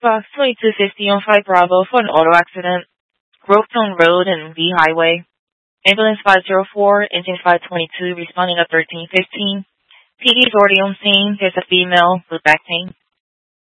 Box 2250 on 5 Bravo for an auto accident. Grovetown Road and V Highway. Ambulance 504, engine 522, responding at 1315. PD is already on scene. There's a female with back pain.